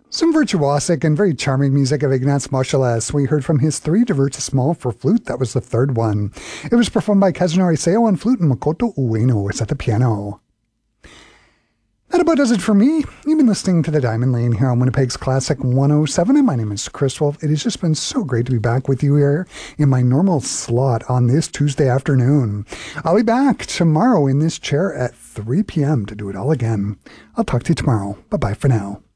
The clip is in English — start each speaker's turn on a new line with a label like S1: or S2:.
S1: Some virtuosic and very charming music of Ignaz Moscheles. We heard from his three divertissements for flute. That was the third one. It was performed by Kazunori Seo on flute and Makoto Ueno was at the piano. That about does it for me. You've been listening to The Diamond Lane here on Winnipeg's Classic 107, and my name is Chris Wolf. It has just been so great to be back with you here in my normal slot on this Tuesday afternoon. I'll be back tomorrow in this chair at 3 p.m. to do it all again. I'll talk to you tomorrow. Bye-bye for now.